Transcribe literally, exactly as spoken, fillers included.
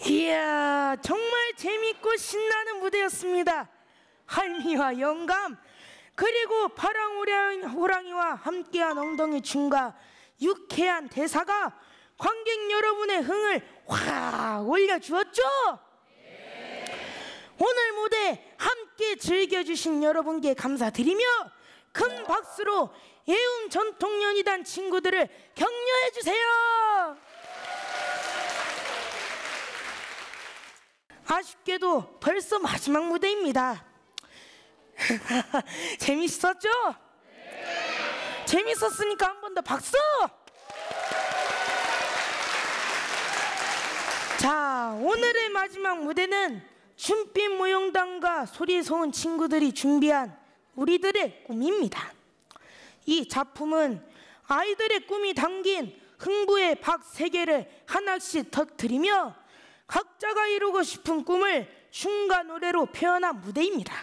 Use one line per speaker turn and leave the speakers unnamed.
이야, 정말 재밌고 신나는 무대였습니다. 할미와 영감, 그리고 파랑호랑이와 함께한 엉덩이 춤과 유쾌한 대사가 관객 여러분의 흥을 확 올려주었죠? 네. 오늘 무대 함께 즐겨주신 여러분께 감사드리며 큰 박수로 예움 전통연희단 친구들을 격려해주세요. 아쉽게도 벌써 마지막 무대입니다. 재밌었죠? 네. 재밌었으니까 한 번 더 박수! 자, 오늘의 마지막 무대는 춤빛 무용단과 소리 소은 친구들이 준비한 우리들의 꿈입니다. 이 작품은 아이들의 꿈이 담긴 흥부의 박 세 개를 하나씩 터뜨리며 각자가 이루고 싶은 꿈을 춤과 노래로 표현한 무대입니다.